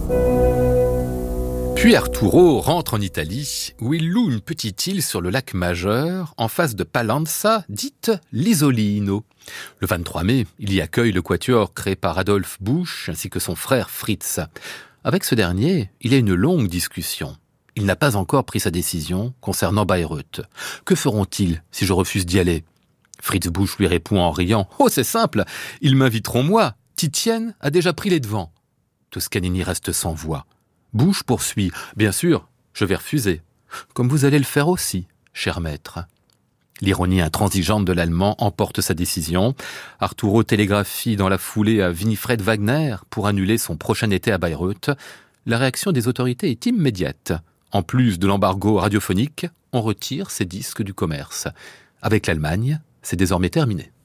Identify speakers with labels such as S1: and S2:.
S1: Puis Arturo rentre en Italie, où il loue une petite île sur le lac Majeur, en face de Palanza, dite l'Isolino. Le 23 mai, il y accueille le quatuor créé par Adolphe Busch, ainsi que son frère Fritz. Avec ce dernier, il a une longue discussion. Il n'a pas encore pris sa décision concernant Bayreuth. Que feront-ils si je refuse d'y aller ? Fritz Busch lui répond en riant « Oh, c'est simple, ils m'inviteront moi. Titienne a déjà pris les devants. » Toscanini reste sans voix. Busch poursuit « Bien sûr, je vais refuser. Comme vous allez le faire aussi, cher maître. » L'ironie intransigeante de l'Allemand emporte sa décision. Arturo télégraphie dans la foulée à Winifred Wagner pour annuler son prochain été à Bayreuth. La réaction des autorités est immédiate. En plus de l'embargo radiophonique, on retire ces disques du commerce. Avec l'Allemagne, c'est désormais terminé.